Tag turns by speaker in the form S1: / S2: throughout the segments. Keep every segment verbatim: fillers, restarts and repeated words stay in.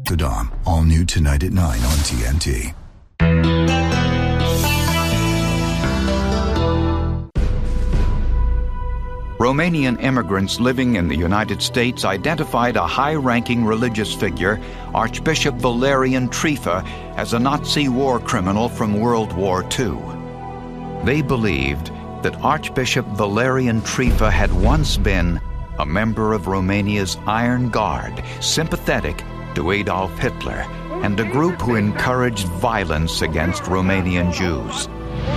S1: Saddam, all new tonight at nine on T N T.
S2: Romanian immigrants living in the United States identified a high-ranking religious figure, Archbishop Valerian Trifa, as a Nazi war criminal from World War Two. They believed that Archbishop Valerian Trifa had once been a member of Romania's Iron Guard, sympathetic to Adolf Hitler, and a group who encouraged violence against Romanian Jews.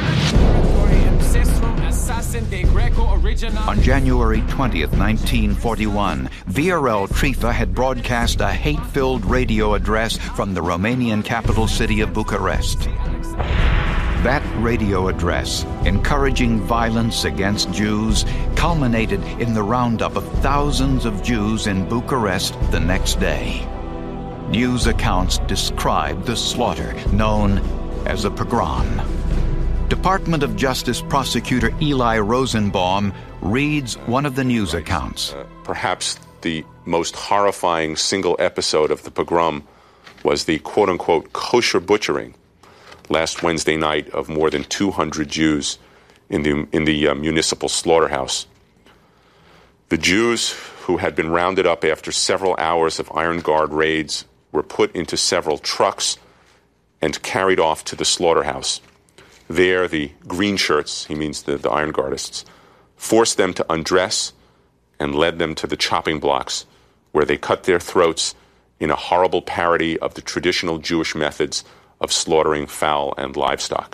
S2: On January twentieth, nineteen forty-one, Viorel Trifa had broadcast a hate-filled radio address from the Romanian capital city of Bucharest. That radio address, encouraging violence against Jews, culminated in the roundup of thousands of Jews in Bucharest the next day. News accounts described the slaughter, known as a pogrom. Department of Justice prosecutor Eli Rosenbaum reads one of the news accounts.
S3: Uh, perhaps the most horrifying single episode of the pogrom was the quote-unquote kosher butchering last Wednesday night of more than two hundred Jews in the, in the uh, municipal slaughterhouse. The Jews who had been rounded up after several hours of Iron Guard raids were put into several trucks and carried off to the slaughterhouse. There, the green shirts, he means the, the Iron Guardists, forced them to undress and led them to the chopping blocks, where they cut their throats in a horrible parody of the traditional Jewish methods of slaughtering fowl and livestock.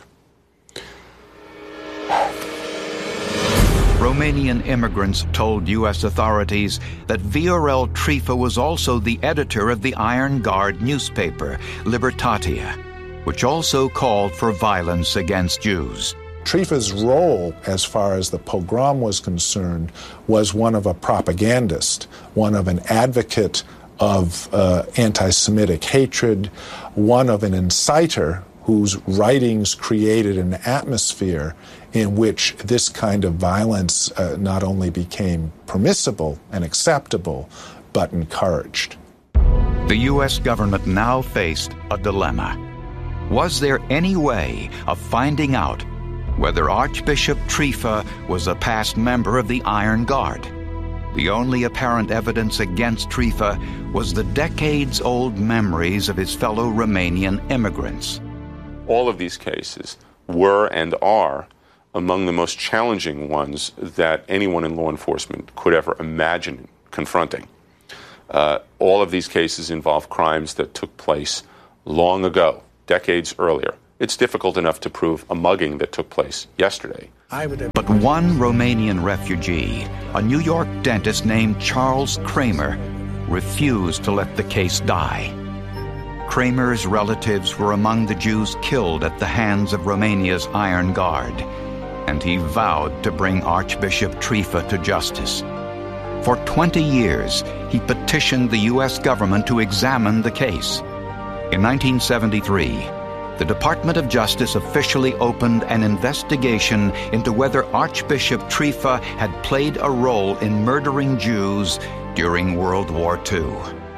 S2: Romanian immigrants told U S authorities that Viorel Trifa was also the editor of the Iron Guard newspaper, Libertatea, which also called for violence against Jews.
S4: Trifa's role, as far as the pogrom was concerned, was one of a propagandist, one of an advocate of uh, anti-Semitic hatred, one of an inciter whose writings created an atmosphere in which this kind of violence uh, not only became permissible and acceptable, but encouraged.
S2: The U S government now faced a dilemma. Was there any way of finding out whether Archbishop Trifa was a past member of the Iron Guard? The only apparent evidence against Trifa was the decades-old memories of his fellow Romanian immigrants.
S3: All of these cases were and are among the most challenging ones that anyone in law enforcement could ever imagine confronting. Uh, all of these cases involve crimes that took place long ago, decades earlier. It's difficult enough to prove a mugging that took place yesterday.
S2: But one Romanian refugee, a New York dentist named Charles Kramer, refused to let the case die. Kramer's relatives were among the Jews killed at the hands of Romania's Iron Guard, and he vowed to bring Archbishop Trifa to justice. For twenty years, he petitioned the U S government to examine the case. In nineteen seventy-three, the Department of Justice officially opened an investigation into whether Archbishop Trifa had played a role in murdering Jews during World War Two.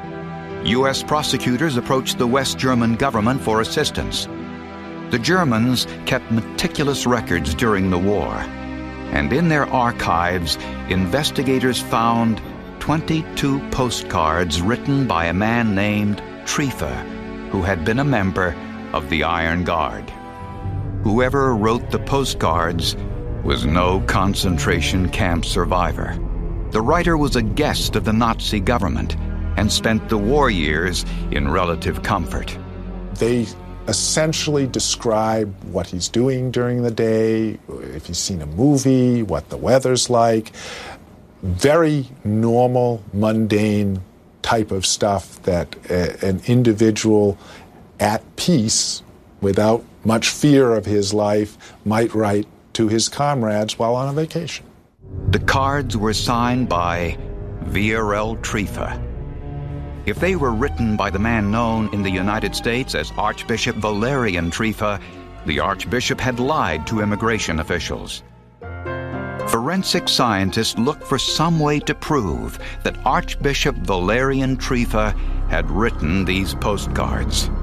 S2: U S prosecutors approached the West German government for assistance. The Germans kept meticulous records during the war, and in their archives, investigators found twenty-two postcards written by a man named Trifa, who had been a member of the Iron Guard. Whoever wrote the postcards was no concentration camp survivor. The writer was a guest of the Nazi government and spent the war years in relative comfort.
S4: They essentially describe what he's doing during the day, if he's seen a movie, what the weather's like. Very normal, mundane type of stuff that a, an individual at peace, without much fear of his life, might write to his comrades while on a vacation.
S2: The cards were signed by Viorel Trifa. If they were written by the man known in the United States as Archbishop Valerian Trifa, the Archbishop had lied to immigration officials. For forensic scientists looked for some way to prove that Archbishop Valerian Trifa had written these postcards.